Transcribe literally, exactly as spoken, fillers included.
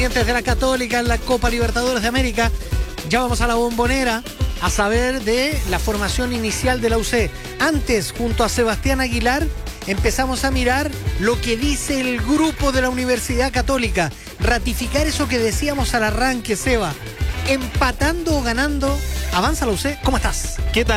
pendientes de la Católica en la Copa Libertadores de América. Ya vamos a la Bombonera a saber de la formación inicial de la U C. Antes, junto a Sebastián Aguilar, empezamos a mirar lo que dice el grupo de la Universidad Católica. Ratificar eso que decíamos al arranque, Seba. Empatando o ganando, avanza la U C. ¿Cómo estás? ¿Qué tal?